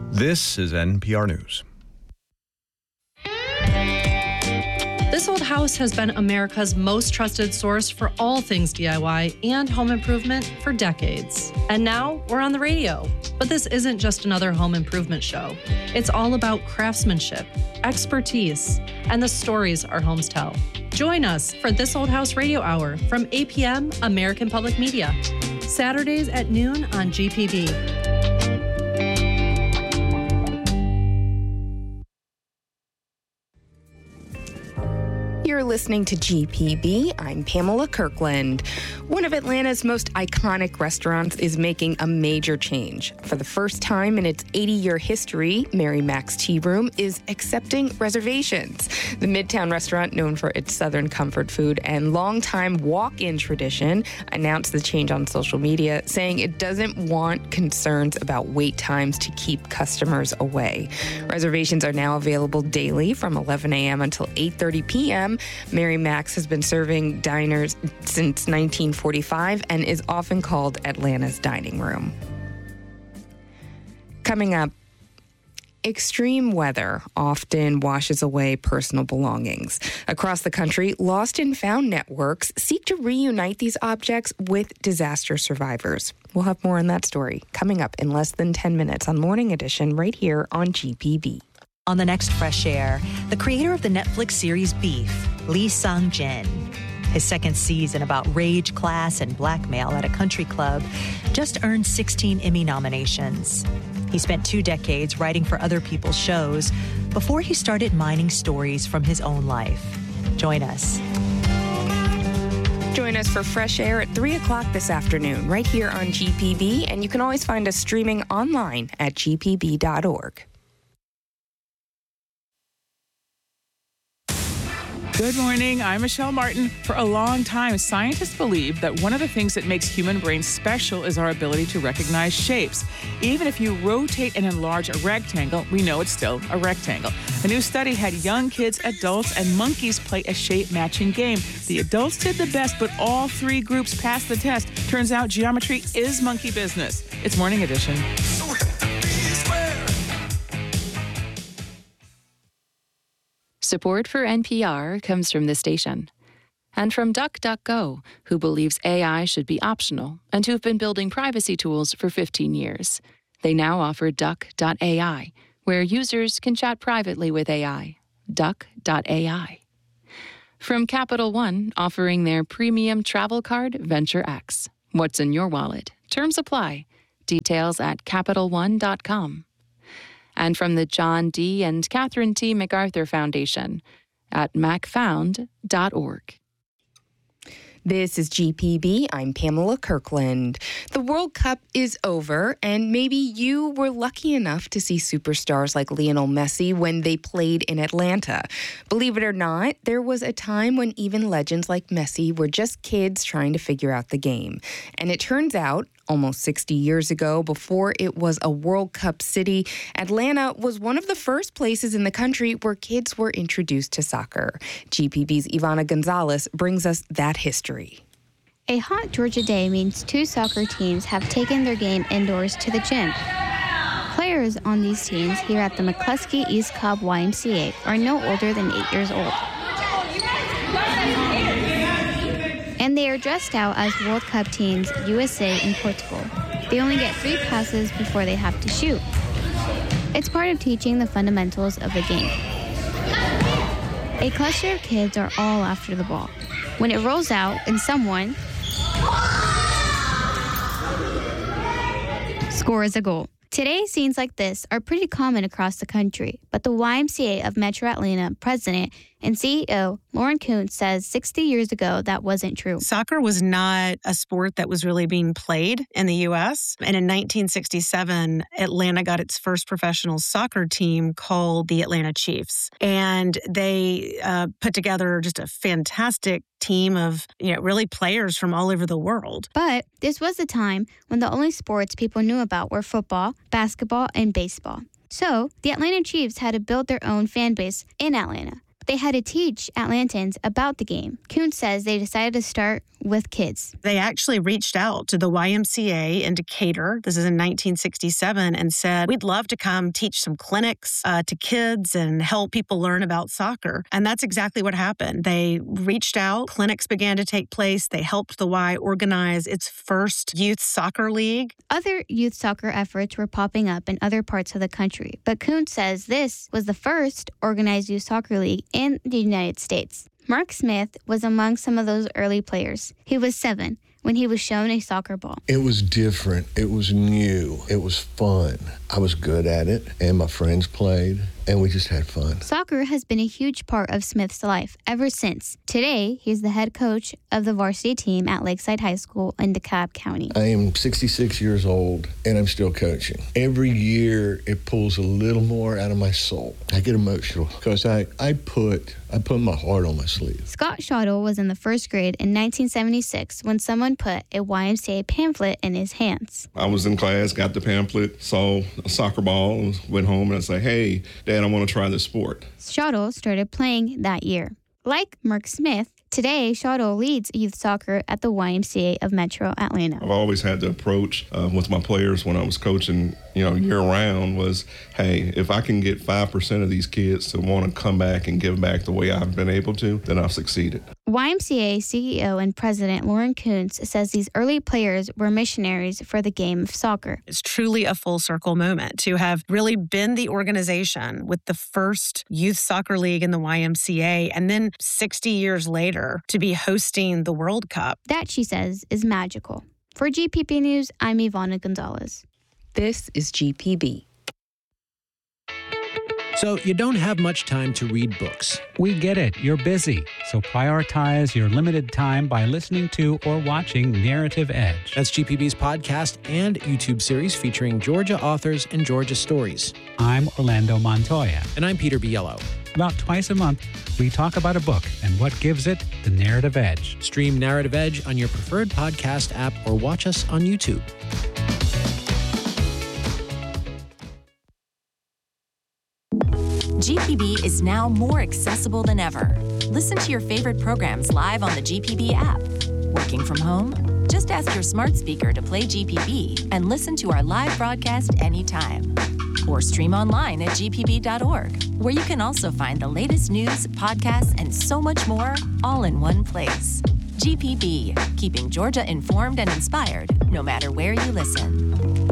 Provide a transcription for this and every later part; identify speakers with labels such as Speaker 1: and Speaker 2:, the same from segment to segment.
Speaker 1: This is NPR News.
Speaker 2: This Old House has been America's most trusted source for all things DIY and home improvement for decades. And now we're on the radio. But this isn't just another home improvement show. It's all about craftsmanship, expertise, and the stories our homes tell. Join us for This Old House Radio Hour from 8 p.m. American Public Media. Saturdays at noon on GPB.
Speaker 3: You're listening to GPB. I'm Pamela Kirkland. One of Atlanta's most iconic restaurants is making a major change. For the first time in its 80-year history, Mary Mac's Tea Room is accepting reservations. The Midtown restaurant, known for its Southern comfort food and longtime walk-in tradition, announced the change on social media, saying it doesn't want concerns about wait times to keep customers away. Reservations are now available daily from 11 a.m. until 8:30 p.m. Mary Mac's has been serving diners since 1945 and is often called Atlanta's dining room. Coming up, extreme weather often washes away personal belongings. Across the country, lost and found networks seek to reunite these objects with disaster survivors. We'll have more on that story coming up in less than 10 minutes on Morning Edition right here on GPB.
Speaker 4: On the next Fresh Air, the creator of the Netflix series Beef, Lee Sung-jin. His second season about rage, class, and blackmail at a country club just earned 16 Emmy nominations. He spent 2 decades writing for other people's shows before he started mining stories from his own life. Join us.
Speaker 3: Join us for Fresh Air at 3 o'clock this afternoon right here on GPB, and you can always find us streaming online at gpb.org.
Speaker 5: Good morning, I'm Michelle Martin. For a long time, scientists believe that one of the things that makes human brains special is our ability to recognize shapes. Even if you rotate and enlarge a rectangle, we know it's still a rectangle. A new study had young kids, adults, and monkeys play a shape-matching game. The adults did the best, but all 3 groups passed the test. Turns out geometry is monkey business. It's Morning Edition.
Speaker 6: Support for NPR comes from the station and from DuckDuckGo, who believes AI should be optional and who've been building privacy tools for 15 years. They now offer Duck.ai, where users can chat privately with AI. Duck.ai. From Capital One, offering their premium travel card, Venture X. What's in your wallet? Terms apply. Details at CapitalOne.com. And from the John D. and Catherine T. MacArthur Foundation at macfound.org.
Speaker 3: This is GPB. I'm Pamela Kirkland. The World Cup is over, and maybe you were lucky enough to see superstars like Lionel Messi when they played in Atlanta. Believe it or not, there was a time when even legends like Messi were just kids trying to figure out the game. And it turns out, almost 60 years ago, before it was a World Cup city, Atlanta was one of the first places in the country where kids were introduced to soccer. GPB's Ivana Gonzalez brings us that history.
Speaker 7: A hot Georgia day means 2 soccer teams have taken their game indoors to the gym. Players on these teams here at the McCluskey East Cobb YMCA are no older than 8 years old. And they are dressed out as World Cup teams USA and Portugal. They only get 3 passes before they have to shoot. It's part of teaching the fundamentals of the game. A cluster of kids are all after the ball. When it rolls out and someone scores a goal. Today, scenes like this are pretty common across the country, but the YMCA of Metro Atlanta president and CEO Lauren Kuntz says 60 years ago that wasn't true.
Speaker 8: Soccer was not a sport that was really being played in the U.S. And in 1967, Atlanta got its first professional soccer team called the Atlanta Chiefs. And they put together just a fantastic team of, really players from all over the world.
Speaker 7: But this was a time when the only sports people knew about were football, basketball, and baseball. So the Atlanta Chiefs had to build their own fan base in Atlanta. They had to teach Atlantans about the game. Kuntz says they decided to start with kids.
Speaker 8: They actually reached out to the YMCA in Decatur, this is in 1967, and said, we'd love to come teach some clinics to kids and help people learn about soccer. And that's exactly what happened. They reached out, clinics began to take place, they helped the Y organize its first youth soccer league.
Speaker 7: Other youth soccer efforts were popping up in other parts of the country, but Kuntz says this was the first organized youth soccer league in the United States. Mark Smith was among some of those early players. He was 7 when he was shown a soccer ball.
Speaker 9: It was different. It was new. It was fun. I was good at it, and my friends played, and we just had fun.
Speaker 7: Soccer has been a huge part of Smith's life ever since. Today, he's the head coach of the varsity team at Lakeside High School in DeKalb County.
Speaker 9: I am 66 years old, and I'm still coaching. Every year, it pulls a little more out of my soul. I get emotional because I put my heart on my sleeve.
Speaker 7: Scott Schottel was in the first grade in 1976 when someone put a YMCA pamphlet in his hands.
Speaker 10: I was in class, got the pamphlet, saw a soccer ball, went home and I said, hey, Dad, I want to try this sport.
Speaker 7: Schottel started playing that year. Like Mark Smith, today Schottel leads youth soccer at the YMCA of Metro Atlanta.
Speaker 10: I've always had the approach with my players when I was coaching, year-round was, hey, if I can get 5% of these kids to want to come back and give back the way I've been able to, then I've succeeded.
Speaker 7: YMCA CEO and President Lauren Kuntz says these early players were missionaries for the game of soccer.
Speaker 8: It's truly a full circle moment to have really been the organization with the first youth soccer league in the YMCA, and then 60 years later to be hosting the World Cup.
Speaker 7: That, she says, is magical. For GPB News, I'm Ivana Gonzalez.
Speaker 3: This is GPB.
Speaker 11: So you don't have much time to read books.
Speaker 12: We get it. You're busy. So prioritize your limited time by listening to or watching Narrative Edge.
Speaker 11: That's GPB's podcast and YouTube series featuring Georgia authors and Georgia stories.
Speaker 12: I'm Orlando Montoya.
Speaker 11: And I'm Peter Biello.
Speaker 12: About twice a month, we talk about a book and what gives it the narrative edge.
Speaker 11: Stream Narrative Edge on your preferred podcast app or watch us on YouTube.
Speaker 13: GPB is now more accessible than ever. Listen to your favorite programs live on the GPB app. Working from home? Just ask your smart speaker to play GPB and listen to our live broadcast anytime. Or stream online at gpb.org, where you can also find the latest news, podcasts, and so much more, all in one place. GPB, keeping Georgia informed and inspired, no matter where you listen.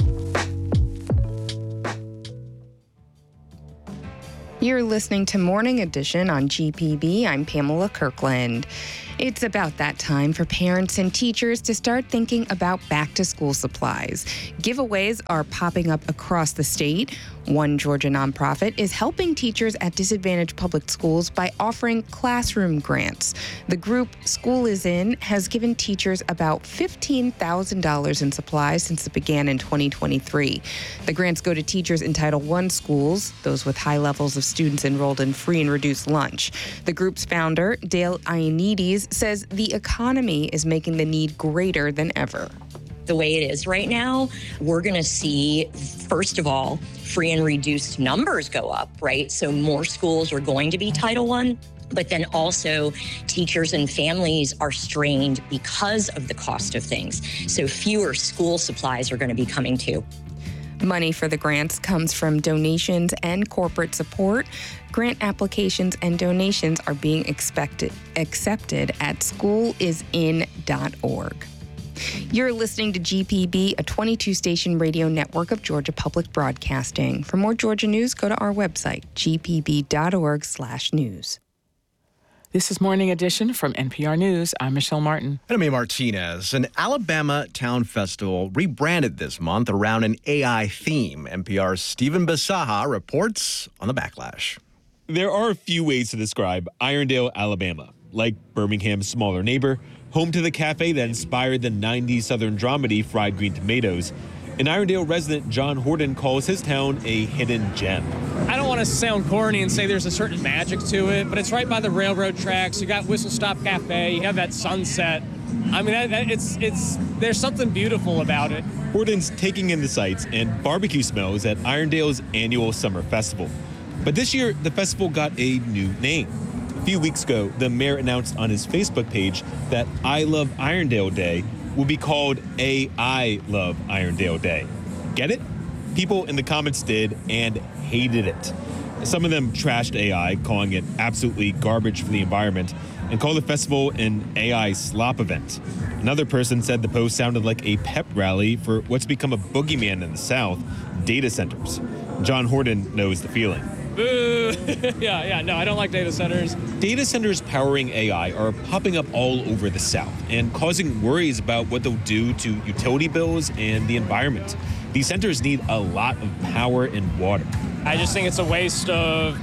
Speaker 3: You're listening to Morning Edition on GPB. I'm Pamela Kirkland. It's about that time for parents and teachers to start thinking about back-to-school supplies. Giveaways are popping up across the state. One Georgia nonprofit is helping teachers at disadvantaged public schools by offering classroom grants. The group School is In has given teachers about $15,000 in supplies since it began in 2023. The grants go to teachers in Title I schools, those with high levels of students enrolled in free and reduced lunch. The group's founder, Dale Ionides, says the economy is making the need greater than ever.
Speaker 14: The way it is right now, we're going to see, first of all, free and reduced numbers go up, right? So more schools are going to be Title I, but then also teachers and families are strained because of the cost of things. So fewer school supplies are going to be coming too.
Speaker 3: Money for the grants comes from donations and corporate support. Grant applications and donations are being accepted at schoolisin.org. You're listening to GPB, a 22-station radio network of Georgia Public Broadcasting. For more Georgia news, go to our website, gpb.org/news.
Speaker 5: This is Morning Edition from NPR News. I'm Michelle Martin.
Speaker 1: And I'm A. Martinez. An Alabama town festival rebranded this month around an AI theme. NPR's Stephen Bisaha reports on the backlash.
Speaker 15: There are a few ways to describe Irondale, Alabama, like Birmingham's smaller neighbor, home to the cafe that inspired the 90s Southern dramedy Fried Green Tomatoes. An Irondale resident, John Horton, calls his town a hidden gem.
Speaker 16: I don't want to sound corny and say there's a certain magic to it, but it's right by the railroad tracks. You got Whistle Stop Cafe, you have that sunset. I mean, there's something beautiful about it.
Speaker 15: Horton's taking in the sights and barbecue smells at Irondale's annual summer festival. But this year, the festival got a new name. few weeks ago, the mayor announced on his Facebook page that I Love Irondale Day will be called AI Love Irondale Day. Get it? People in the comments did and hated it. Some of them trashed AI, calling it absolutely garbage for the environment, and called the festival an AI slop event. Another person said the post sounded like a pep rally for what's become a boogeyman in the South, data centers. John Horton knows the feeling.
Speaker 16: Boo! No, I don't like data centers.
Speaker 15: Data centers powering AI are popping up all over the South and causing worries about what they'll do to utility bills and the environment. These centers need a lot of power and water.
Speaker 16: I just think it's a waste of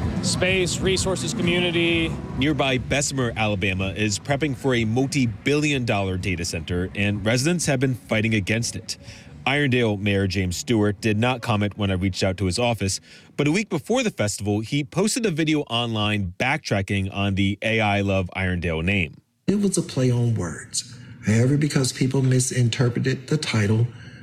Speaker 16: space, resources, community.
Speaker 15: Nearby Bessemer, Alabama is prepping for a multi-billion-dollar data center, and residents have been fighting against it. Irondale Mayor James Stewart did not comment when I reached out to his office, but a week before the festival, he posted a video online backtracking on the AI Love Irondale name.
Speaker 17: It was a play on words. However, because people misinterpreted the title,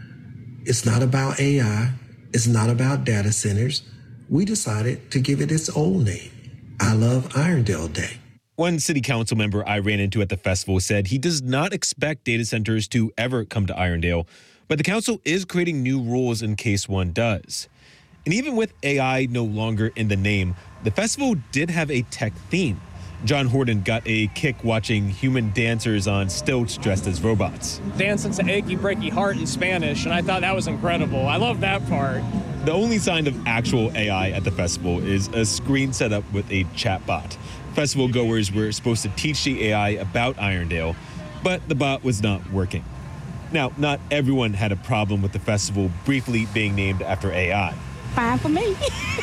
Speaker 17: it's not about AI, it's not about data centers, we decided to give it its old name, I Love Irondale Day.
Speaker 15: One city council member I ran into at the festival said he does not expect data centers to ever come to Irondale, but the council is creating new rules in case one does. And even with AI no longer in the name, the festival did have a tech theme. John Horton got a kick watching human dancers on stilts dressed as robots.
Speaker 16: Dancing to Achy Breaky Heart in Spanish, and I thought that was incredible. I love that part.
Speaker 15: The only sign of actual AI at the festival is a screen set up with a chatbot. Festival goers were supposed to teach the AI about Irondale, but the bot was not working. Now, not everyone had a problem with the festival briefly being named after AI.
Speaker 18: Fine for me.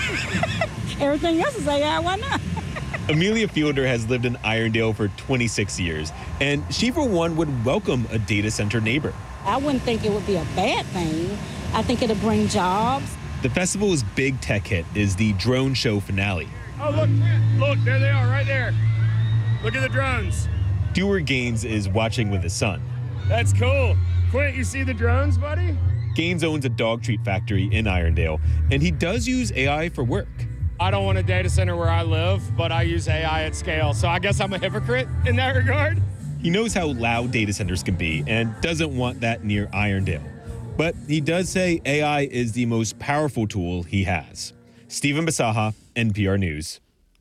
Speaker 18: Everything else is AI, why not?
Speaker 15: Amelia Fielder has lived in Irondale for 26 years, and she, for one, would welcome a data center neighbor.
Speaker 18: I wouldn't think it would be a bad thing. I think it'll bring jobs.
Speaker 15: The festival's big tech hit is the drone show finale.
Speaker 16: Oh, look, there they are, right there. Look at the drones.
Speaker 15: Stuart Gaines is watching with his son.
Speaker 16: That's cool. Quint, you see the drones, buddy?
Speaker 15: Gaines owns a dog treat factory in Irondale, and he does use AI for work.
Speaker 16: I don't want a data center where I live, but I use AI at scale, so I guess I'm a hypocrite in that regard.
Speaker 15: He knows how loud data centers can be and doesn't want that near Irondale. But he does say AI is the most powerful tool he has. Stephen Basaha, NPR News.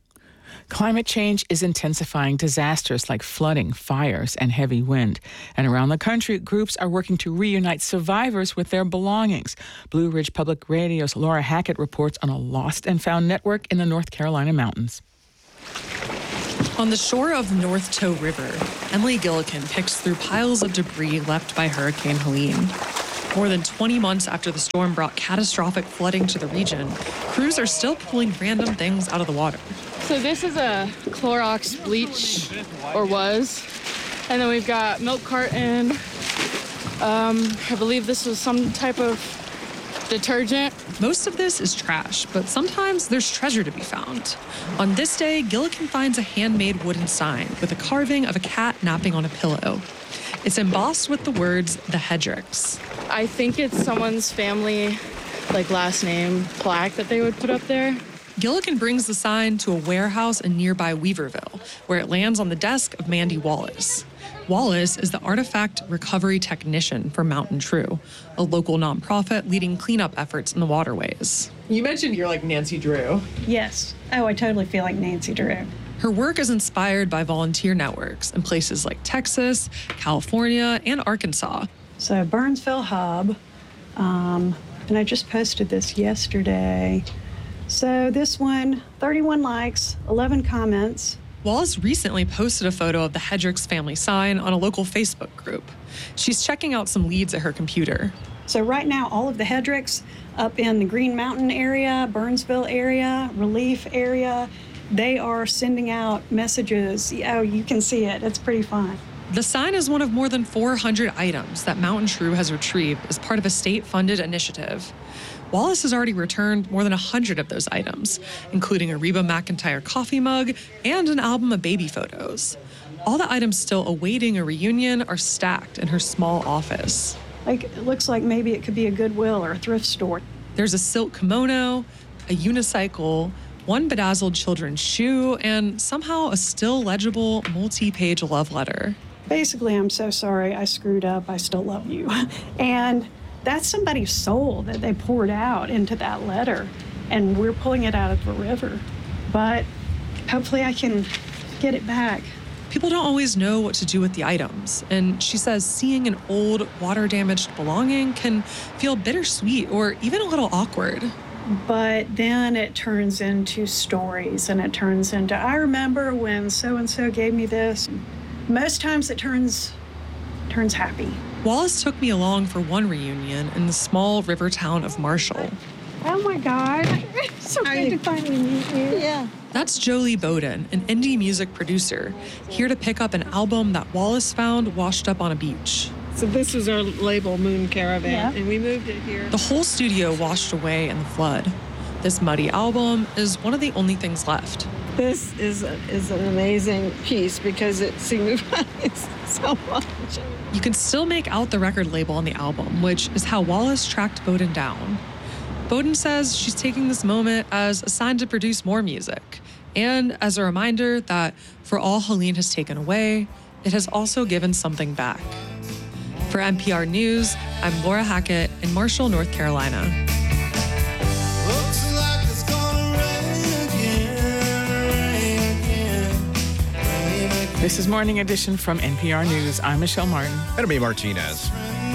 Speaker 5: Climate change is intensifying disasters like flooding, fires, and heavy wind. And around the country, groups are working to reunite survivors with their belongings. Blue Ridge Public Radio's Laura Hackett reports on a lost and found network in the North Carolina mountains.
Speaker 2: On the shore of the North Toe River, Emily Gillikin picks through piles of debris left by Hurricane Helene. More than 20 months after the storm brought catastrophic flooding to the region, crews are still pulling random things out of the water.
Speaker 19: So this is a Clorox bleach, or was. And then we've got milk carton. I believe this was some type of detergent.
Speaker 2: Most of this is trash, but sometimes there's treasure to be found. On this day, Gillikin finds a handmade wooden sign with a carving of a cat napping on a pillow. It's embossed with the words, the Hedricks.
Speaker 19: I think it's someone's family, last name plaque that they would put up there.
Speaker 2: Gillikin brings the sign to a warehouse in nearby Weaverville, where it lands on the desk of Mandy Wallace. Wallace is the artifact recovery technician for Mountain True, a local nonprofit leading cleanup efforts in the waterways.
Speaker 20: You mentioned you're like Nancy Drew.
Speaker 21: Yes. Oh, I totally feel like Nancy Drew.
Speaker 2: Her work is inspired by volunteer networks in places like Texas, California, and Arkansas.
Speaker 21: So Burnsville Hub, and I just posted this yesterday. So this one, 31 likes, 11 comments.
Speaker 2: Wallace recently posted a photo of the Hedricks family sign on a local Facebook group. She's checking out some leads at her computer.
Speaker 21: So right now, all of the Hedricks up in the Green Mountain area, Burnsville area, Relief area, they are sending out messages. Oh, you can see it. It's pretty fun.
Speaker 2: The sign is one of more than 400 items that Mountain True has retrieved as part of a state-funded initiative. Wallace has already returned more than 100 of those items, including a Reba McEntire coffee mug and an album of baby photos. All the items still awaiting a reunion are stacked in her small office.
Speaker 21: It looks like maybe it could be a Goodwill or a thrift store.
Speaker 2: There's a silk kimono, a unicycle, one bedazzled children's shoe, and somehow a still legible multi-page love letter.
Speaker 21: Basically, I'm so sorry I screwed up. I still love you. And that's somebody's soul that they poured out into that letter. And we're pulling it out of the river. But hopefully I can get it back.
Speaker 2: People don't always know what to do with the items. And she says seeing an old, water-damaged belonging can feel bittersweet or even a little awkward.
Speaker 21: But then it turns into stories, and it turns into, I remember when so-and-so gave me this. Most times it turns happy.
Speaker 2: Wallace took me along for one reunion in the small river town of Marshall.
Speaker 21: Oh my God, so good to finally meet you.
Speaker 18: Yeah.
Speaker 2: That's Jolie Bowden, an indie music producer, here to pick up an album that Wallace found washed up on a beach.
Speaker 18: So this was our label, Moon Caravan, and we moved it here.
Speaker 2: The whole studio washed away in the flood. This muddy album is one of the only things left.
Speaker 18: This is an amazing piece because it signifies so much.
Speaker 2: You can still make out the record label on the album, which is how Wallace tracked Bowden down. Bowden says she's taking this moment as a sign to produce more music, and as a reminder that for all Helene has taken away, it has also given something back. For NPR News, I'm Laura Hackett in Marshall, North Carolina.
Speaker 5: This is Morning Edition from NPR News. I'm Michelle Martin.
Speaker 1: And me, Martinez.